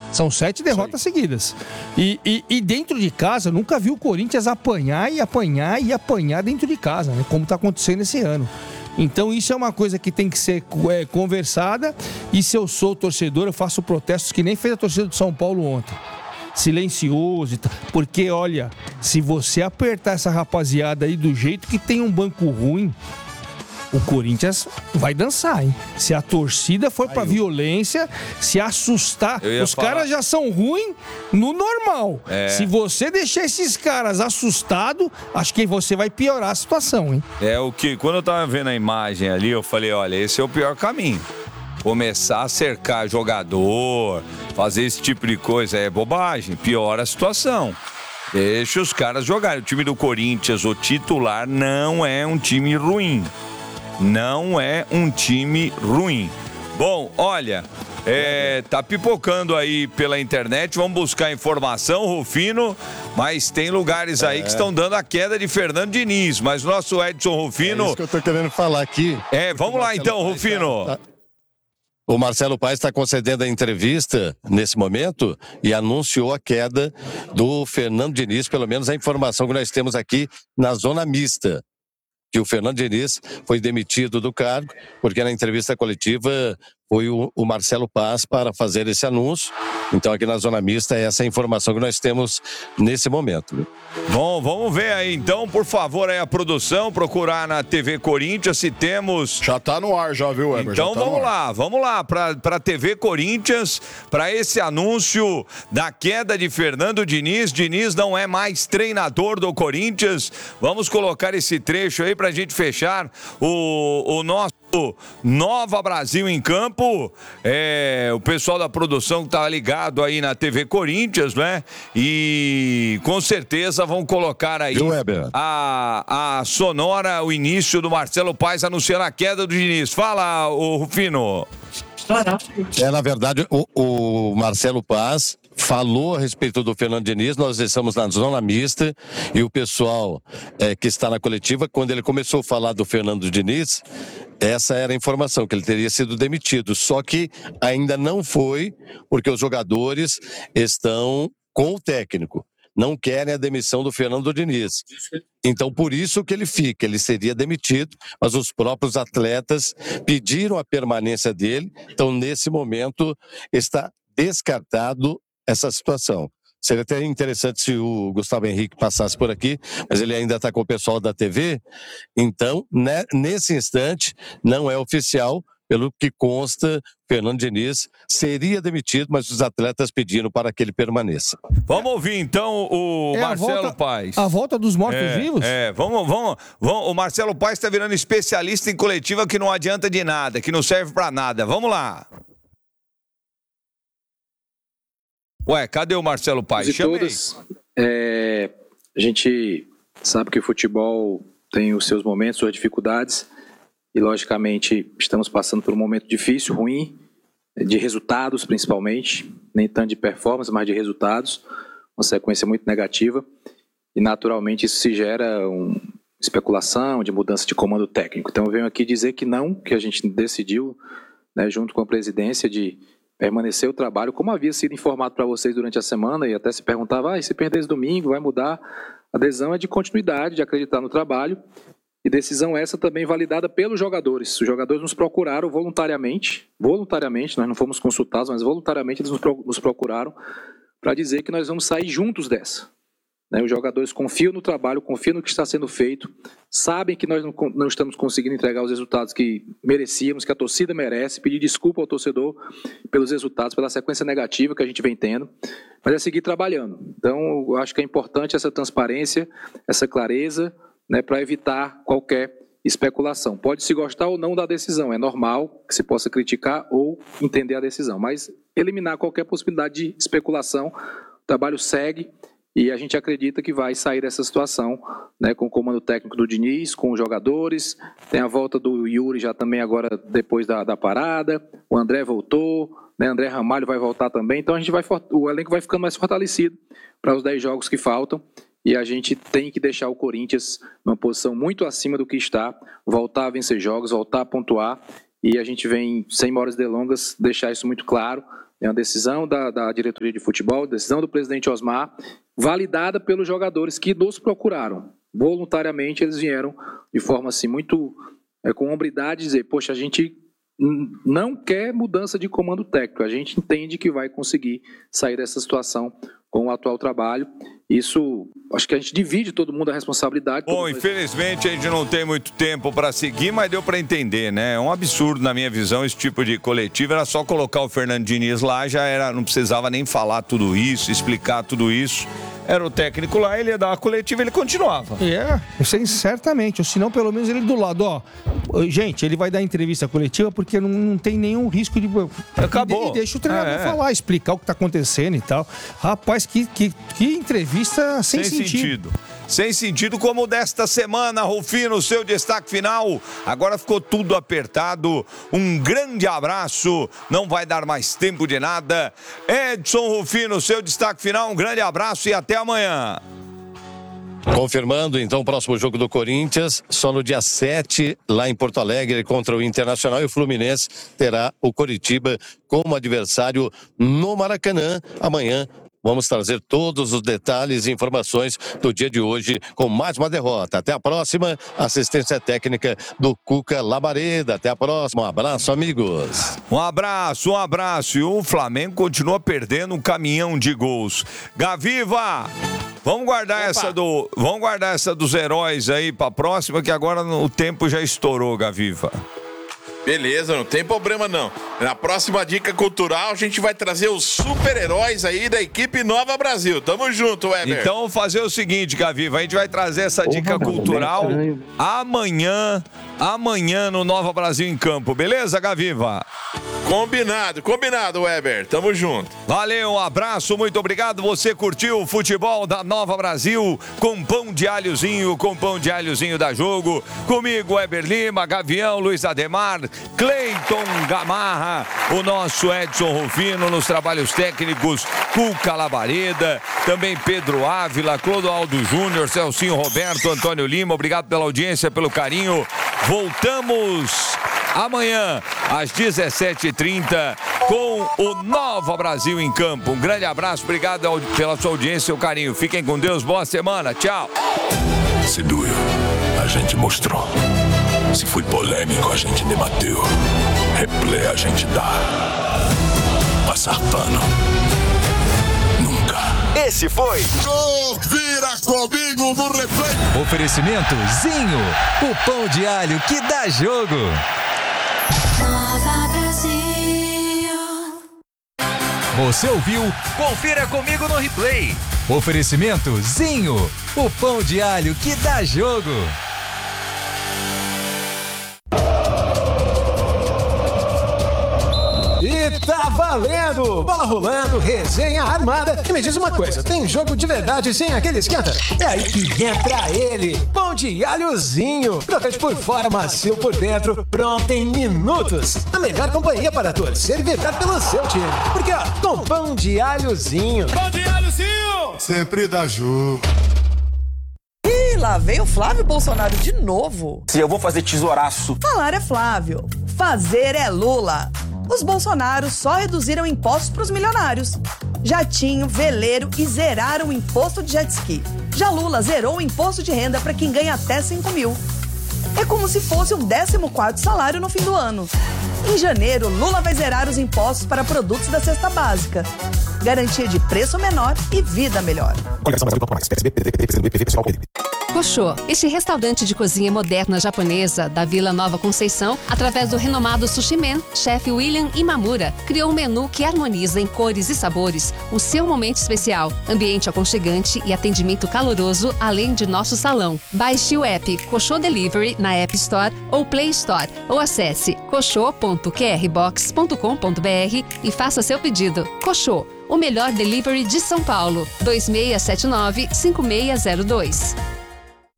São 7 derrotas seguidas. E dentro de casa, eu nunca vi o Corinthians apanhar dentro de casa, né? Como está acontecendo esse ano. Então isso é uma coisa que tem que ser conversada. E se eu sou torcedor, eu faço protestos que nem fez a torcida do São Paulo ontem. Silencioso e tal. Porque, olha, se você apertar essa rapaziada aí do jeito que tem um banco ruim, o Corinthians vai dançar, hein? Se a torcida for pra violência, se assustar, os caras já são ruins no normal. Se você deixar esses caras assustados, acho que você vai piorar a situação, hein? Quando eu tava vendo a imagem ali, eu falei, olha, esse é o pior caminho. Começar a cercar jogador, fazer esse tipo de coisa é bobagem, piora a situação. Deixa os caras jogarem. O time do Corinthians, o titular, não é um time ruim. Não é um time ruim. Bom, olha, tá pipocando aí pela internet, vamos buscar informação, Rufino, mas tem lugares aí que estão dando a queda de Fernando Diniz, mas o nosso Edson Rufino... É isso que eu tô querendo falar aqui. Vamos lá então, Rufino. O Marcelo Paes está concedendo a entrevista nesse momento e anunciou a queda do Fernando Diniz, pelo menos a informação que nós temos aqui na zona mista. Que o Fernando Diniz foi demitido do cargo, porque na entrevista coletiva foi o Marcelo Paes para fazer esse anúncio. Então aqui na zona mista é essa informação que nós temos nesse momento. Bom, vamos ver aí então, por favor, aí a produção, procurar na TV Corinthians se temos... Já tá no ar, já viu, Eber? Então vamos lá pra TV Corinthians, para esse anúncio da queda de Fernando Diniz. Diniz não é mais treinador do Corinthians. Vamos colocar esse trecho aí pra gente fechar o nosso Nova Brasil em Campo. O pessoal da produção que tá ligado aí na TV Corinthians, né? E com certeza vão colocar aí a sonora, o início do Marcelo Paes anunciando a queda do Diniz. Fala, o Rufino. Na verdade, o Marcelo Paes falou a respeito do Fernando Diniz. Nós estamos na zona mista e o pessoal que está na coletiva, quando ele começou a falar do Fernando Diniz, essa era a informação, que ele teria sido demitido. Só que ainda não foi, porque os jogadores estão com o técnico. Não querem a demissão do Fernando Diniz. Então, por isso que ele fica, ele seria demitido, mas os próprios atletas pediram a permanência dele. Então, nesse momento, está descartado essa situação. Seria até interessante se o Gustavo Henrique passasse por aqui, mas ele ainda está com o pessoal da TV. Então, nesse instante, não é oficial. Pelo que consta, Fernando Diniz seria demitido, mas os atletas pediram para que ele permaneça. Vamos ouvir então o Marcelo Paes. A volta dos mortos-vivos? Vamos. O Marcelo Paes está virando especialista em coletiva que não adianta de nada, que não serve para nada. Vamos lá. Cadê o Marcelo Paes? A gente sabe que o futebol tem os seus momentos, suas dificuldades. E, logicamente, estamos passando por um momento difícil, ruim, de resultados principalmente, nem tanto de performance, mas de resultados, uma sequência muito negativa. E, naturalmente, isso se gera uma especulação de mudança de comando técnico. Então, eu venho aqui dizer que não, que a gente decidiu, né, junto com a presidência, de permanecer o trabalho, como havia sido informado para vocês durante a semana, e até se perguntava, se perder esse domingo, vai mudar? A adesão é de continuidade, de acreditar no trabalho. E decisão essa também validada pelos jogadores. Os jogadores nos procuraram voluntariamente, nós não fomos consultados, mas voluntariamente eles nos procuraram para dizer que nós vamos sair juntos dessa. Os jogadores confiam no trabalho, confiam no que está sendo feito, sabem que nós não estamos conseguindo entregar os resultados que merecíamos, que a torcida merece, pedir desculpa ao torcedor pelos resultados, pela sequência negativa que a gente vem tendo, mas é seguir trabalhando. Então, eu acho que é importante essa transparência, essa clareza, para evitar qualquer especulação. Pode se gostar ou não da decisão, é normal que se possa criticar ou entender a decisão, mas eliminar qualquer possibilidade de especulação. O trabalho segue e a gente acredita que vai sair dessa situação, com o comando técnico do Diniz, com os jogadores, tem a volta do Yuri já também agora depois da parada, o André voltou, André Ramalho vai voltar também, então o elenco vai ficando mais fortalecido para os 10 jogos que faltam. E a gente tem que deixar o Corinthians numa posição muito acima do que está, voltar a vencer jogos, voltar a pontuar. E a gente vem, sem maiores delongas, deixar isso muito claro. É uma decisão da diretoria de futebol, decisão do presidente Osmar, validada pelos jogadores que nos procuraram. Voluntariamente eles vieram de forma assim muito com hombridade dizer, poxa, a gente não quer mudança de comando técnico, a gente entende que vai conseguir sair dessa situação com o atual trabalho. Isso, acho que a gente divide todo mundo a responsabilidade. Bom, infelizmente a gente não tem muito tempo para seguir, mas deu para entender, né? É um absurdo na minha visão esse tipo de coletivo. Era só colocar o Fernando Diniz lá, já era, não precisava nem falar tudo isso, explicar tudo isso. Era o técnico lá, ele ia dar uma coletiva, ele continuava. Certamente. Ou senão, pelo menos ele do lado, ó. Gente, ele vai dar entrevista coletiva porque não tem nenhum risco de... Acabou. E deixa o treinador falar, explicar o que tá acontecendo e tal. Rapaz, que entrevista sem sentido. Sem sentido como o desta semana, Rufino, seu destaque final. Agora ficou tudo apertado. Um grande abraço. Não vai dar mais tempo de nada. Edson Rufino, seu destaque final. Um grande abraço e até amanhã. Confirmando, então, o próximo jogo do Corinthians, só no dia 7, lá em Porto Alegre, contra o Internacional, e o Fluminense terá o Coritiba como adversário no Maracanã. Amanhã vamos trazer todos os detalhes e informações do dia de hoje com mais uma derrota. Até a próxima. Assistência técnica do Cuca Labareda. Até a próxima. Um abraço, amigos. Um abraço. E o Flamengo continua perdendo um caminhão de gols. Gaviva! Vamos guardar essa dos heróis aí pra próxima, que agora o tempo já estourou, Gaviva. Beleza, não tem problema não. Na próxima dica cultural a gente vai trazer os super-heróis aí da equipe Nova Brasil. Tamo junto, Weber. Então vamos fazer o seguinte, Gaviva, a gente vai trazer essa dica cultural amanhã no Nova Brasil em Campo. Beleza, Gaviva? Combinado, Weber. Tamo junto. Valeu, um abraço, muito obrigado. Você curtiu o futebol da Nova Brasil com pão de alhozinho da Jogo. Comigo, Weber Lima, Gavião, Luiz Ademar, Cleiton Gamarra, o nosso Edson Rufino nos trabalhos técnicos, Cuca Labareda, também Pedro Ávila, Clodoaldo Júnior, Celcinho Roberto, Antônio Lima. Obrigado pela audiência, pelo carinho. Voltamos amanhã às 17h30 com o Nova Brasil em Campo. Um grande abraço, obrigado pela sua audiência e o carinho. Fiquem com Deus, boa semana, tchau. Se doeu, a gente mostrou. Se foi polêmico, a gente debateu. Replay a gente dá. Passar pano. Nunca. Esse foi Confira comigo no replay. Oferecimento Zinho, o pão de alho que dá jogo. Nova Brasil. Você ouviu? Confira comigo no replay. Oferecimento Zinho, o pão de alho que dá jogo. E tá valendo! Bola rolando, resenha armada. E me diz uma coisa, tem jogo de verdade sem aquele esquenta? É aí que entra ele, pão de alhozinho. Crocante por fora, macio por dentro, pronto em minutos. A melhor companhia para torcer e vibrar pelo seu time. Porque ó, com pão de alhozinho. Pão de alhozinho! Sempre dá jogo. Ih, lá vem o Flávio Bolsonaro de novo. Se eu vou fazer tesouraço. Falar é Flávio, fazer é Lula. Os Bolsonaros só reduziram impostos para os milionários. Jatinho, veleiro e zeraram o imposto de jet ski. Já Lula zerou o imposto de renda para quem ganha até 5 mil. É como se fosse o 14º salário no fim do ano. Em janeiro, Lula vai zerar os impostos para produtos da cesta básica. Garantia de preço menor e vida melhor. Cochô, este restaurante de cozinha moderna japonesa da Vila Nova Conceição, através do renomado Sushi Man, chefe William Imamura, criou um menu que harmoniza em cores e sabores o seu momento especial, ambiente aconchegante e atendimento caloroso, além de nosso salão. Baixe o app Cochô Delivery na App Store ou Play Store, ou acesse cochô.qrbox.com.br e faça seu pedido. Cochô, o melhor delivery de São Paulo, 2679-5602.